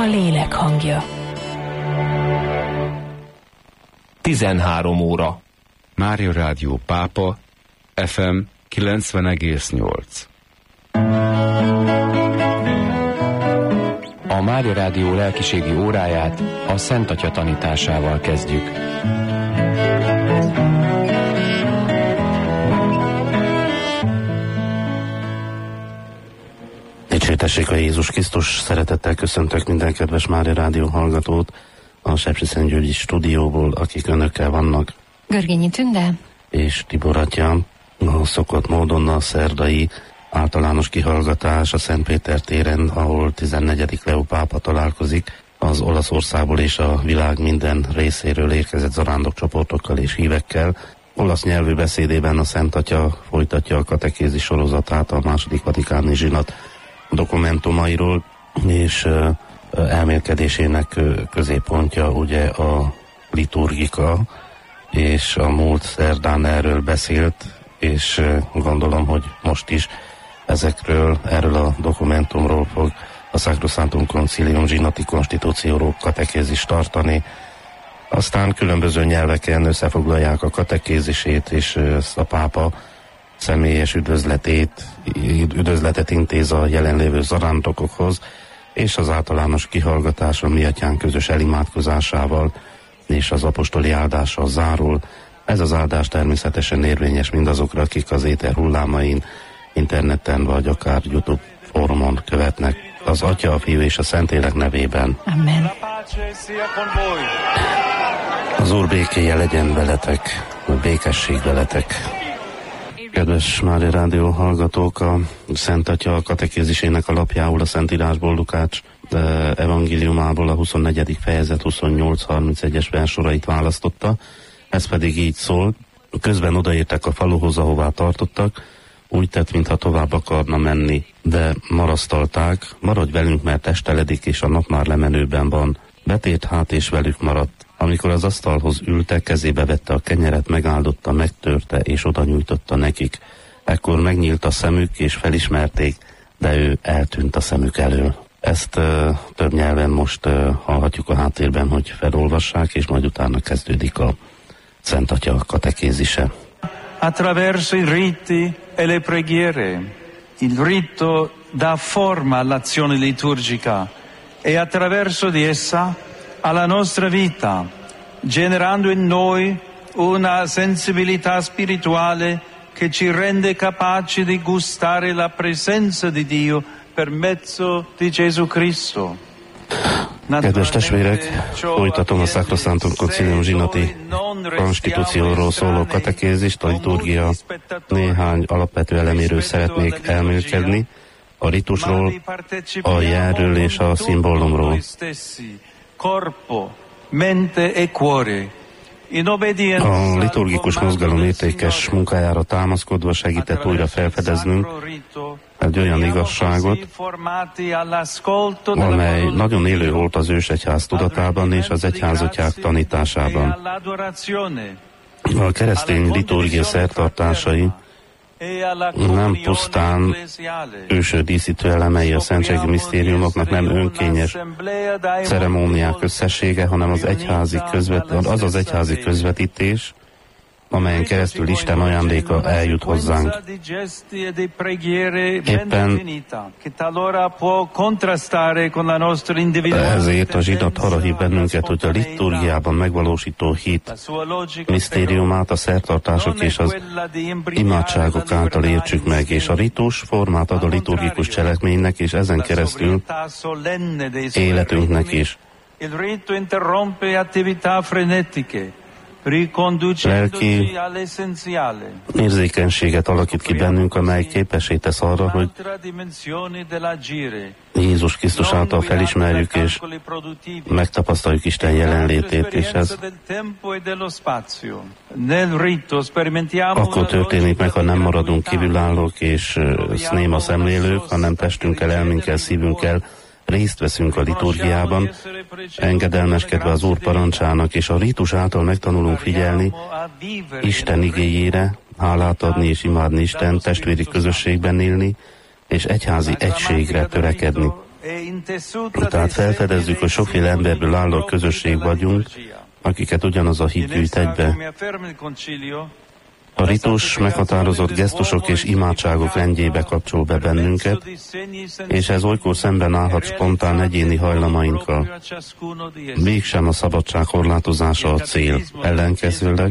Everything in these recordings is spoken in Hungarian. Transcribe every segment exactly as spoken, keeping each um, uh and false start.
lélek hangja. tizenhárom óra. Mária Rádió Pápa, ef em kilencven egész nyolc. A Mária Rádió lelkiségi óráját a Szent Atya tanításával kezdjük. Dicsértessék a Jézus Krisztus, szeretettel köszöntök minden kedves Mária Rádió hallgatót a Sepsiszentgyörgyi stúdióból, akik önökkel vannak. Görgényi Tünde És Tibor atya. A szokott módon a szerdai általános kihallgatás a Szent Péter téren, ahol tizennegyedik Leó pápa találkozik az Olaszországból és a világ minden részéről érkezett zarándokcsoportokkal és hívekkel. Olasz nyelvű beszédében a Szent Atya folytatja a katekézis sorozatát a második vatikáni zsinat dokumentumairól, és elmélkedésének középpontja ugye a liturgika, és a múlt szerdán erről beszélt, és gondolom, hogy most is ezekről, erről a dokumentumról fog a Sacrosanctum Concilium zsinati konstitúcióról katekézist tartani. Aztán különböző nyelveken összefoglalják a katekézisét, és a pápa személyes üdvözletét, üdvözletet intéz a jelenlévő zarándokokhoz, és az általános kihallgatás a mi atyánk közös elimádkozásával és az apostoli áldással zárul. Ez az áldás természetesen érvényes mindazokra, akik az éter hullámain, interneten vagy akár YouTube fórumon követnek. Az Atya, a Fiú és a Szentlélek nevében. Amen. Az Úr békéje legyen veletek, a békesség veletek. Kedves Mária Rádió hallgatók, a Szent Atya a katekézisének alapjául a Szentírásból, Lukács evangéliumából a huszonnegyedik fejezet huszonnyolc harmincegyes versorait választotta. Ez pedig így szól: közben odaértek a faluhoz, ahová tartottak, úgy tett, mintha tovább akarna menni, de marasztalták: maradj velünk, mert esteledik, és a nap már lemenőben van. Betért hát, és velük maradt. Amikor az asztalhoz ültek, kezébe vette a kenyeret, megáldotta, megtörte, és oda nyújtotta nekik. Ekkor megnyílt a szemük, és felismerték, de ő eltűnt a szemük elől. Ezt uh, több nyelven most uh, hallhatjuk a háttérben, hogy felolvassák, és majd utána kezdődik a Szent Atya katekézise. Attraverso i riti e le preghiere, il rito dà forma all'azione liturgica e attraverso di essa alla nostra vita, generando in noi una sensibilità spirituale che ci rende capaci di gustare la presenza di Dio per mezzo di Gesù Cristo. Kedves testvérek, folytatom a Sacrosanctum Concilium zsinati konstitúcióról szóló katekézist, a liturgia néhány alapvető eleméről szeretnék elmélkedni, a ritusról, a jelről és a szimbólumról. A liturgikus mozgalom értékes munkájára támaszkodva segített újra felfedeznünk egy olyan igazságot, amely nagyon élő volt az ősegyház tudatában és az egyházatyák tanításában. A keresztény liturgia szertartásai nem pusztán őső díszítő elemei a szentségi misztériumoknak, nem önkényes ceremóniák összessége, hanem az, egyházi közvet, az az egyházi közvetítés, amelyen keresztül Isten ajándéka eljut hozzánk. Éppen ezért a zsinat arra hív bennünket, hogy a liturgiában megvalósító hit misztériumát a szertartások és az imádságok által értsük meg, és a ritus formát ad a liturgikus cselekménynek, és ezen keresztül életünknek is. Lelki érzékenységet alakít ki bennünk, amely képessé tesz arra, hogy Jézus Krisztus által felismerjük és megtapasztaljuk Isten jelenlétét, és ez akkor történik meg, ha nem maradunk kívülállók és néma szemlélők, hanem testünkkel, elménkkel, szívünkkel részt veszünk a liturgiában, engedelmeskedve az Úr parancsának, és a rítus által megtanulunk figyelni Isten igéjére, hálát adni és imádni Isten, testvéri közösségben élni, és egyházi egységre törekedni. Tehát felfedezzük, hogy sokféle emberből álló közösség vagyunk, akiket ugyanaz a hit gyűjt egybe. A ritus meghatározott gesztusok és imádságok rendjébe kapcsol be bennünket, és ez olykor szemben állhat spontán egyéni hajlamainkkal. Mégsem a szabadság korlátozása a cél, ellenkezőleg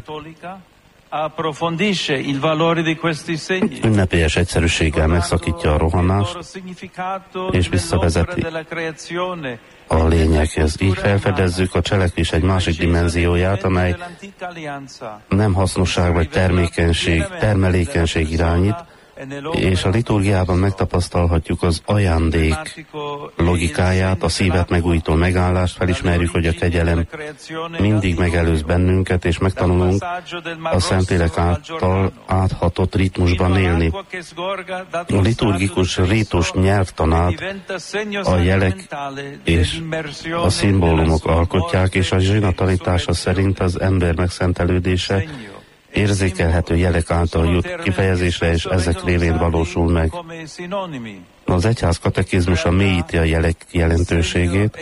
ünnepélyes egyszerűséggel megszakítja a rohanást, és visszavezeti a lényeghez. Így felfedezzük a cselekvés egy másik dimenzióját, amely nem hasznosság vagy termékenység, termelékenység irányít, és a liturgiában megtapasztalhatjuk az ajándék logikáját, a szívet megújító megállást, felismerjük, hogy a kegyelem mindig megelőz bennünket, és megtanulunk a Szentlélek által áthatott ritmusban élni. A liturgikus rítus nyelvtanát a jelek és a szimbólumok alkotják, és a zsina tanítása szerint az ember megszentelődése érzékelhető jelek által jut kifejezésre, és ezek révén valósul meg. Az egyház katekizmusa mélyíti a jelek jelentőségét,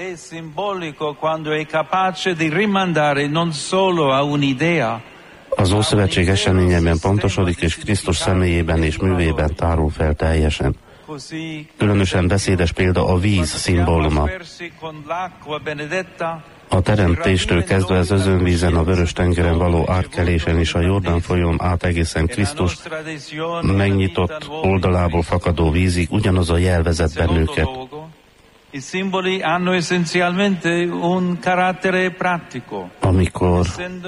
az Ószövetség eseményében pontosodik, és Krisztus személyében és művében tárul fel teljesen. Különösen beszédes példa a víz szimbóluma. A teremtéstől kezdve az özönvízen, a Vörös-tengeren való átkelésen és a Jordán folyón át egészen Krisztus megnyitott oldalából fakadó vízig ugyanaz a jel vezet bennünket. Amikor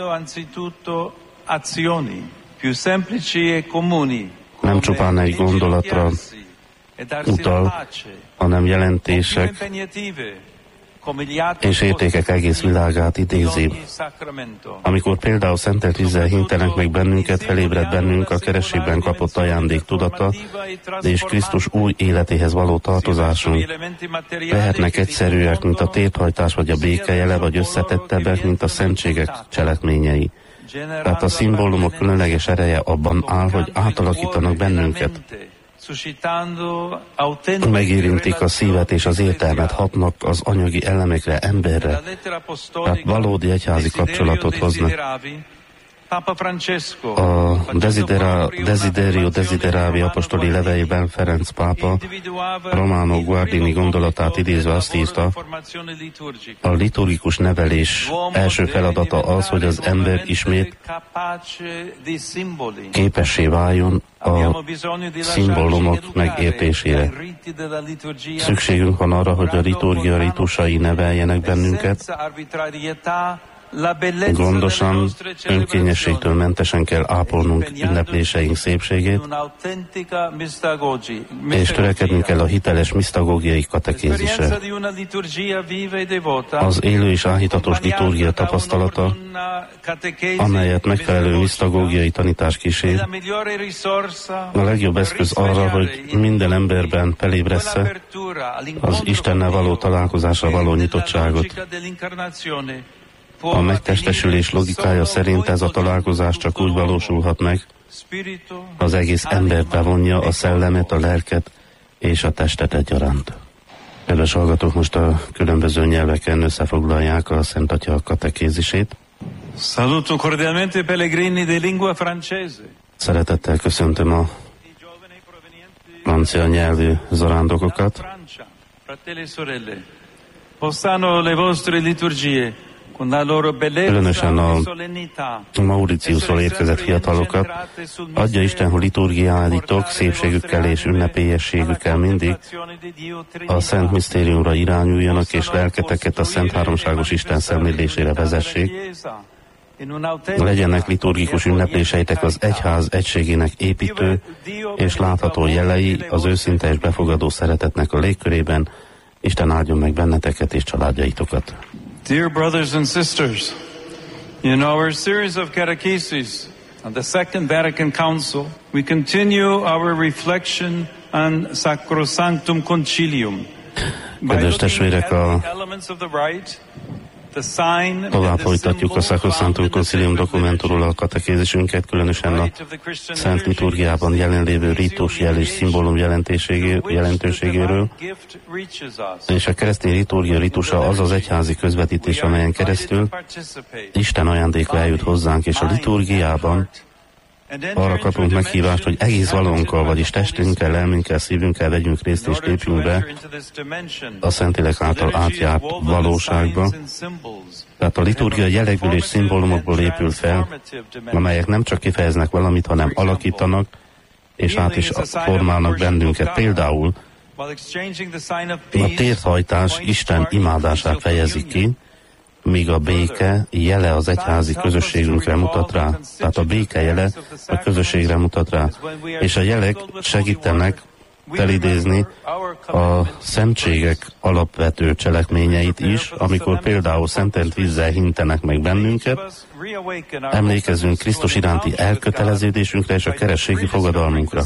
nem csupán egy gondolatra utal, hanem jelentések és értékek egész világát idézi. Amikor például szentelt vízzel hintenek meg bennünket, felébred bennünk a kerességben kapott ajándék tudata, és Krisztus új életéhez való tartozásunk. Lehetnek egyszerűek, mint a térdhajtás vagy a békejele, vagy összetettebbek, mint a szentségek cselekményei. Tehát a szimbólumok különleges ereje abban áll, hogy átalakítanak bennünket. Megérintik a szívet és az értelmet, hatnak az anyagi elemekre, emberre, tehát valódi egyházi kapcsolatot hoznak. A Desidera, Desiderio Desideravi apostoli leveleiben Ferenc pápa Romano Guardini gondolatát idézve azt írta: a liturgikus nevelés első feladata az, hogy az ember ismét képessé váljon a szimbólumok megértésére. Szükségünk van arra, hogy a liturgia ritusai neveljenek bennünket. Gondosan, önkényességtől mentesen kell ápolnunk ünnepléseink szépségét, és törekednünk kell a hiteles misztagógiai katekézisre. Az élő és áhítatos liturgia tapasztalata, amelyet megfelelő misztagógiai tanítás kísér, a legjobb eszköz arra, hogy minden emberben felébressze az Istennel való találkozásra való nyitottságot. A megtestesülés logikája szerint ez a találkozás csak úgy valósulhat meg, az egész embert bevonja, a szellemet, a lelket és a testet egyaránt. Kedves hallgatók, most a különböző nyelveken összefoglalják a Szent Atya katekézisét. Saluto cordialmente pellegrini di lingua francese. Szeretettel köszöntöm a francia nyelvű zarándokokat. Possano le vostre liturgie különösen a Mauritiusról érkezett fiatalokat. Adja Isten, hogy liturgiáitok szépségükkel és ünnepélyességükkel mindig a Szent Misztériumra irányuljanak, és lelketeket a Szent Háromságos Isten szemlélésére vezessék. Legyenek liturgikus ünnepléseitek az egyház egységének építő és látható jelei az őszinte és befogadó szeretetnek a légkörében. Isten áldjon meg benneteket és családjaitokat. Dear brothers and sisters, in our series of catechesis of the Second Vatican Council, we continue our reflection on Sacrosanctum Concilium. Kedves testvérek, a Tovább folytatjuk a Sacrosanctum Concilium dokumentumról a katekézisünket, különösen a Szent Liturgiában jelenlévő ritus jel és szimbólum jelentőségéről, és a keresztény liturgia ritusa az az egyházi közvetítés, amelyen keresztül Isten ajándéka eljut hozzánk, és a liturgiában arra kapunk meghívást, hogy egész valónkkal, vagyis testünkkel, lelmünkkel, szívünkkel vegyünk részt és lépjünk be a Szentlélek által átjárt valóságba. Tehát a liturgia jelekből és szimbólumokból épül fel, amelyek nem csak kifejeznek valamit, hanem alakítanak, és át is formálnak bennünket. Például a térhajtás Isten imádását fejezi ki, míg a béke jele az egyházi közösségünkre mutat rá. Tehát a béke jele a közösségre mutat rá. És a jelek segítenek felidézni a szentségek alapvető cselekményeit is, amikor például szentelt vízzel hintenek meg bennünket, emlékezzünk Krisztus iránti elköteleződésünkre és a kerességi fogadalmunkra.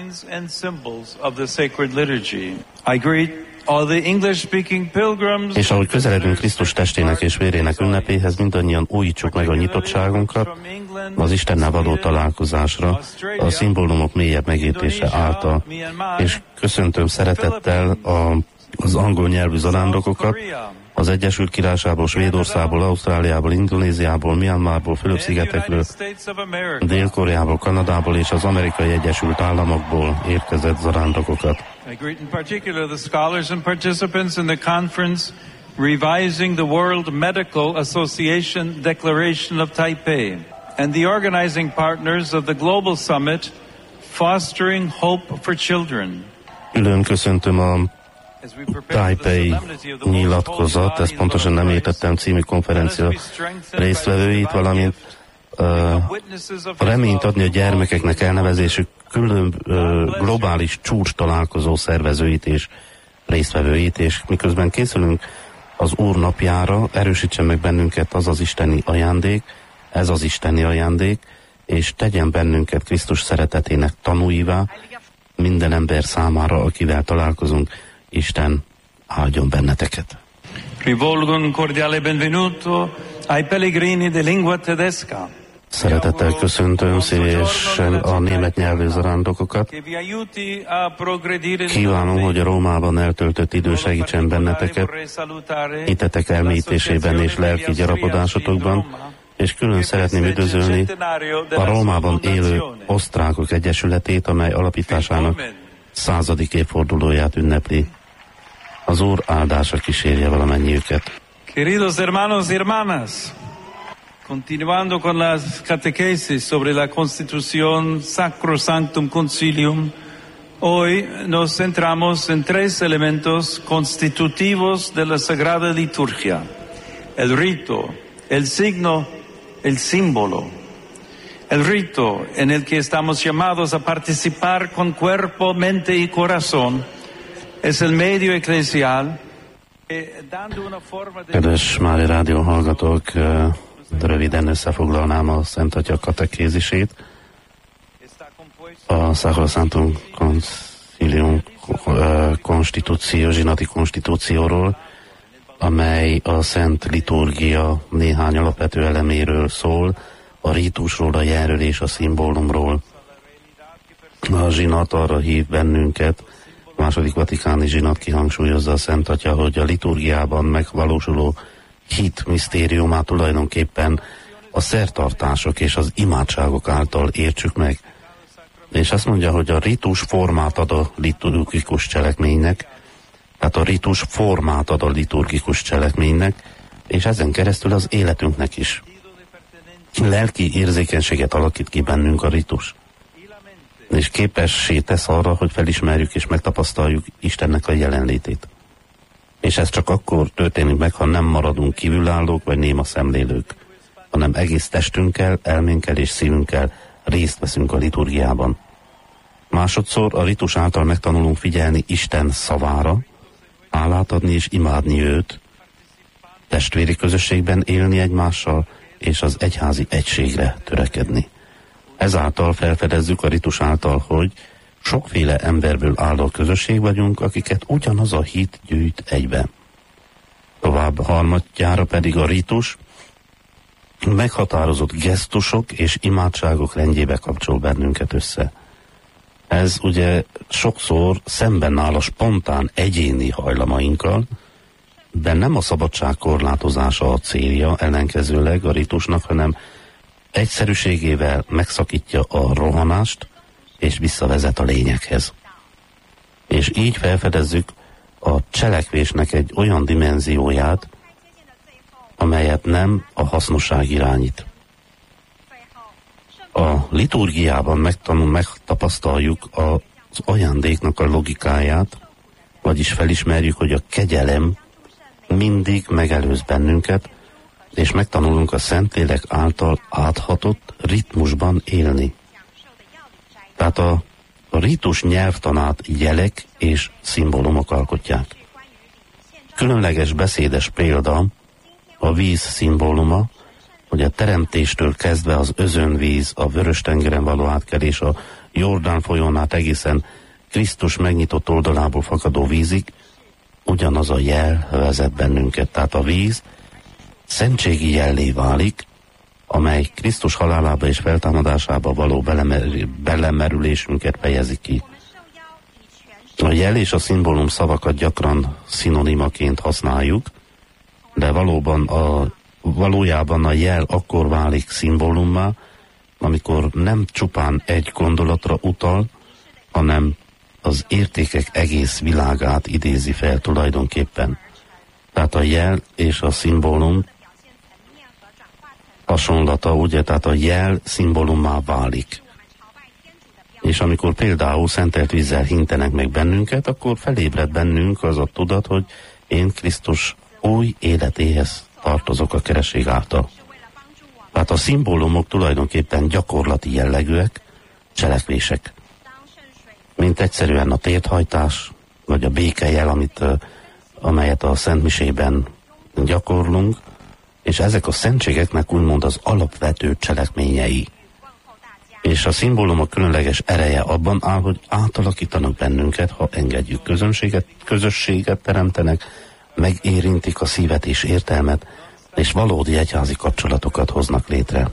És ahogy közeledünk Krisztus testének és vérének ünnepéhez, mindannyian újítsuk meg a nyitottságunkat az Istennel való találkozásra, a szimbólumok mélyebb megértése által. És köszöntöm szeretettel a, az angol nyelvű zarándokokat, az Egyesült Királyságból, Svédországból, Ausztráliából, Indonéziából, Myanmarból, Fülöp-szigetekről, Dél-Koreából, Kanadából és az Amerikai Egyesült Államokból érkezett zarándokokat. I greet in particular the scholars and participants in the conference Revising the World Medical Association Declaration of Taipei and the organizing partners of the Global Summit Fostering Hope for Children. Külön köszöntöm a Taipei nyilatkozat, ezt pontosan nem értettem, című konferencia résztvevőit, valamint uh, reményt adni a gyermekeknek elnevezésük külön uh, globális csúcs találkozó szervezőit és résztvevőit, és miközben készülünk az Úr napjára, erősítsen meg bennünket az az isteni ajándék, ez az isteni ajándék, és tegyen bennünket Krisztus szeretetének tanúivá minden ember számára, akivel találkozunk. Isten áldjon benneteket. Rivolgo un cordiale benvenuto ai pellegrini de lingua tedesca. Szeretettel köszöntöm szívesen a német nyelvű zarándokokat. Kívánom, hogy a Rómában eltöltött idő segítsen benneteket, hitetek elmélyítésében és lelki gyarapodásotokban, és külön szeretném üdvözölni a Rómában élő osztrákok egyesületét, amely alapításának századik évfordulóját ünnepli. Az Úr áldása kísérje valamennyiüket. Queridos hermanos y hermanas, continuando con las catequesis sobre la Constitución Sacrosanctum Concilium, hoy nos centramos en tres elementos constitutivos de la Sagrada Liturgia: el rito, el signo, el símbolo. El rito en el que estamos llamados a participar con cuerpo, mente y corazón es el medio eclesial. Kedves Mária Rádió hallgatók, röviden összefoglalnám a Szent Atya katekézisét. A Sacrosanctum Concilium konstitúció, zsinati konstitúcióról, amely a Szent Liturgia néhány alapvető eleméről szól, a rítusról, a jelről és a szimbólumról. A zsinat arra hív bennünket, a második vatikáni zsinat kihangsúlyozza a Szent Atya, hogy a liturgiában megvalósuló hit misztériumát tulajdonképpen a szertartások és az imádságok által értsük meg. És azt mondja, hogy a ritus formát ad a liturgikus cselekménynek, tehát a ritus formát ad a liturgikus cselekménynek, és ezen keresztül az életünknek is. Lelki érzékenységet alakít ki bennünk a ritus, és képessé tesz arra, hogy felismerjük és megtapasztaljuk Istennek a jelenlétét. És ez csak akkor történik meg, ha nem maradunk kívülállók vagy néma szemlélők, hanem egész testünkkel, elménkkel és szívünkkel részt veszünk a liturgiában. Másodszor a ritus által megtanulunk figyelni Isten szavára, hálát adni és imádni őt, testvéri közösségben élni egymással, és az egyházi egységre törekedni. Ezáltal felfedezzük a ritus által, hogy sokféle emberből álló közösség vagyunk, akiket ugyanaz a hit gyűjt egybe. Tovább harmadjára pedig a ritus meghatározott gesztusok és imádságok rendjébe kapcsol bennünket össze. Ez ugye sokszor szemben áll a spontán egyéni hajlamainkkal, de nem a szabadság korlátozása a célja ellenkezőleg a ritusnak, hanem egyszerűségével megszakítja a rohanást, és visszavezet a lényeghez. És így felfedezzük a cselekvésnek egy olyan dimenzióját, amelyet nem a hasznosság irányít. A liturgiában megtanul, megtapasztaljuk az ajándéknak a logikáját, vagyis felismerjük, hogy a kegyelem mindig megelőz bennünket, és megtanulunk a Szentlélek által áthatott ritmusban élni. Tehát a, a ritus nyelvtanát jelek és szimbólumok alkotják. Különleges beszédes példa a víz szimbóluma, hogy a teremtéstől kezdve az özönvíz, a Vörös-tengeren való átkelés, a Jordán folyón át egészen Krisztus megnyitott oldalából fakadó vízig, ugyanaz a jel vezet bennünket. Tehát a víz szentségi jellé válik, amely Krisztus halálába és feltámadásába való belemer- belemerülésünket fejezi ki. A jel és a szimbólum szavakat gyakran szinonimaként használjuk, de valóban a, valójában a jel akkor válik szimbólummá, amikor nem csupán egy gondolatra utal, hanem az értékek egész világát idézi fel tulajdonképpen. Tehát a jel és a szimbólum hasonlata, ugye, tehát a jel szimbólummá válik. És amikor például szentelt vízzel hintenek meg bennünket, akkor felébred bennünk az a tudat, hogy én Krisztus új életéhez tartozok a keresztség által. Tehát a szimbólumok tulajdonképpen gyakorlati jellegűek, cselekvések. Mint egyszerűen a térdhajtás, vagy a békejel, amit, amelyet a szentmisében gyakorlunk, és ezek a szentségeknek úgymond az alapvető cselekményei. És a szimbólumok különleges ereje abban áll, hogy átalakítanak bennünket, ha engedjük közönséget, közösséget teremtenek, megérintik a szívet és értelmet, és valódi egyházi kapcsolatokat hoznak létre.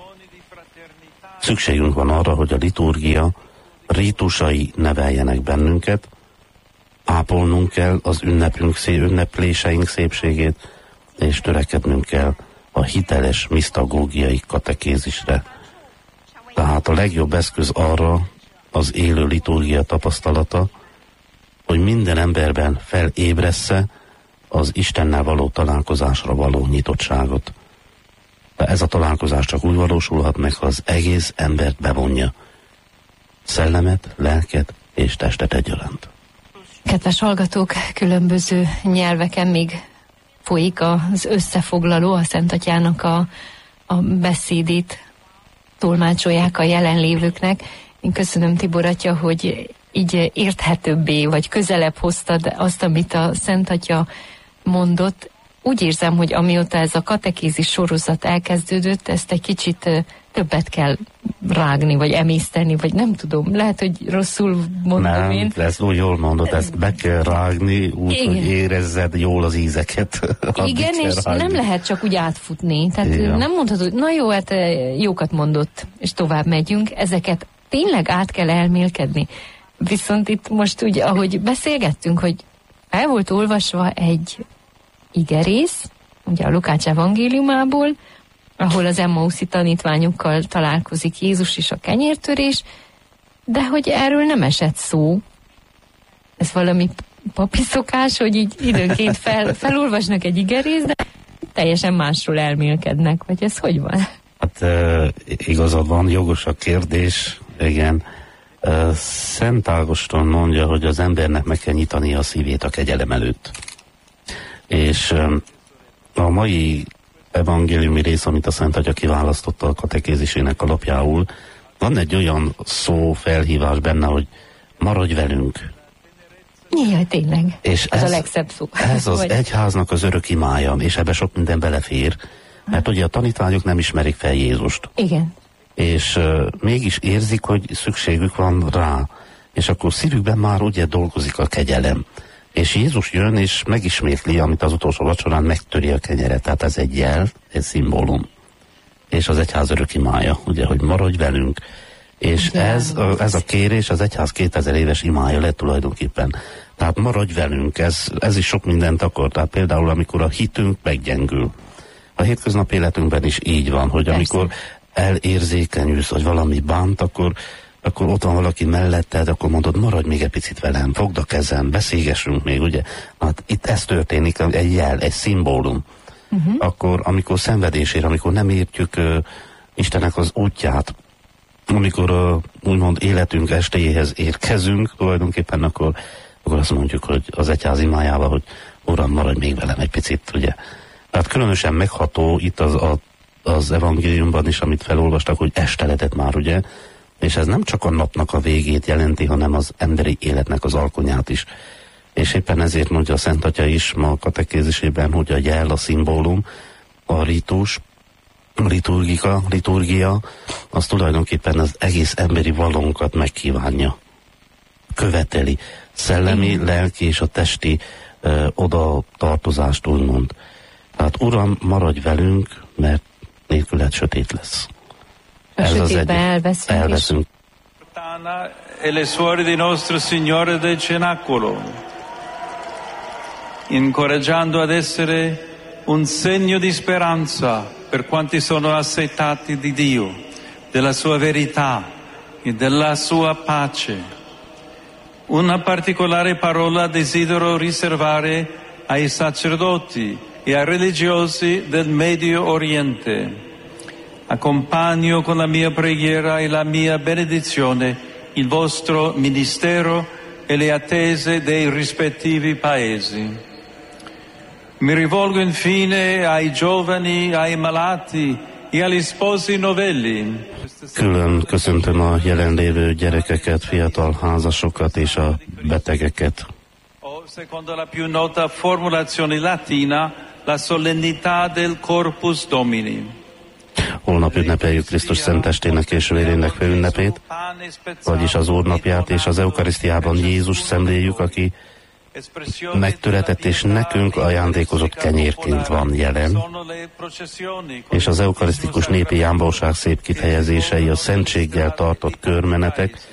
Szükségünk van arra, hogy a liturgia rítusai neveljenek bennünket, ápolnunk kell az ünnepünk, ünnepléseink szépségét, és törekednünk kell a hiteles misztagógiai katekézisre. Tehát a legjobb eszköz arra az élő liturgia tapasztalata, hogy minden emberben felébressze az Istennel való találkozásra való nyitottságot. De ez a találkozás csak úgy valósulhat meg, ha az egész embert bevonja. Szellemet, lelket és testet egyaránt. Kedves hallgatók, különböző nyelveken még folyik az összefoglaló, a Szent Atyának a, a beszédét tolmácsolják a jelenlévőknek. Én köszönöm, Tibor atya, hogy így érthetőbbé, vagy közelebb hoztad azt, amit a Szent Atya mondott. Úgy érzem, hogy amióta ez a katekézis sorozat elkezdődött, ezt egy kicsit többet kell rágni, vagy emészteni, vagy nem tudom, lehet, hogy rosszul mondom nem, én. Nem, ezt úgy jól mondod, ezt be kell rágni, úgy, igen, hogy érezzed jól az ízeket. Igen, és rágni. Nem lehet csak úgy átfutni. Tehát igen, nem mondhatod, hogy na jó, hát jókat mondott, és tovább megyünk. Ezeket tényleg át kell elmélkedni. Viszont itt most úgy, ahogy beszélgettünk, hogy el volt olvasva egy igerész, ugye a Lukács evangéliumából, ahol az Emmauszi tanítványokkal találkozik Jézus és a kenyértörés, de hogy erről nem esett szó. Ez valami papi szokás, hogy így időnként fel, felolvasnak egy igerészt, de teljesen másról elmélkednek, vagy ez hogy van? Hát e, igazad van, jogos a kérdés, igen. E, Szent Ágoston mondja, hogy az embernek meg kell nyitani a szívét a kegyelem előtt. És e, a mai evangéliumi rész, amit a Szent Atya kiválasztotta a katekézisének alapjául, van egy olyan szó felhívás benne, hogy maradj velünk. Jaj, tényleg. És ez, ez a legszebb szó. Ez az vagy... egyháznak az örök imája, és ebbe sok minden belefér, mert ugye a tanítványok nem ismerik fel Jézust. Igen. És uh, mégis érzik, hogy szükségük van rá, és akkor szívükben már ugye dolgozik a kegyelem. És Jézus jön, és megismétli, amit az utolsó vacsorán megtöri a kenyeret. Tehát ez egy jel, egy szimbólum. És az egyház örök imája, ugye, hogy maradj velünk. És ez, ez a kérés az egyház kétezer éves imája lett tulajdonképpen. Tehát maradj velünk, ez, ez is sok mindent akar. Tehát például, amikor a hitünk meggyengül. A hétköznapi életünkben is így van, hogy amikor elérzékenyülsz, vagy valami bánt, akkor, akkor ott van valaki melletted, akkor mondod, maradj még egy picit velem, fogd a kezem, beszélgessünk még, ugye? Hát itt ez történik, egy jel, egy szimbólum. Uh-huh. Akkor, amikor szenvedésére, amikor nem értjük uh, Istennek az útját, amikor uh, úgymond életünk estéjéhez érkezünk, tulajdonképpen akkor, akkor azt mondjuk, hogy az egyház imájával, hogy Uram, maradj még velem egy picit, ugye? Tehát különösen megható itt az, a, az evangéliumban is, amit felolvastak, hogy esteledett már, ugye? És ez nem csak a napnak a végét jelenti, hanem az emberi életnek az alkonyát is. És éppen ezért mondja a Szent Atya is ma a katekézisében, hogy a jel, a szimbólum, a ritus, a liturgika, liturgia, az tulajdonképpen az egész emberi valónkat megkívánja. Követeli. Szellemi, lelki és a testi ö, oda tartozást úgymond. Tehát Uram, maradj velünk, mert nélküled sötét lesz. A Ez az egy, elveszünk. elveszünk. E le suore di Nostro Signore del Cenacolo, incoraggiando ad essere un segno di speranza per quanti sono assetati di Dio, della sua verità e della sua pace. Una particolare parola desidero riservare ai sacerdoti e ai religiosi del Medio Oriente. Accompagno con la mia preghiera e la mia benedizione il vostro ministero e le attese dei rispettivi paesi. Mi rivolgo infine ai giovani, ai malati e agli sposi novelli. Külön köszöntöm a jelenlévő gyerekeket, fiatal házasokat és a betegeket. Secondo la più nota formulazione latina, la solennità del Corpus Domini. Holnap ünnepeljük Krisztus szentestének és vérének főünnepét, vagyis az Úrnapját, és az Eukarisztiában Jézus szemléljük, aki megtöretett és nekünk ajándékozott kenyérként van jelen, és az eukarisztikus népi jámborság szép kifejezései, a szentséggel tartott körmenetek,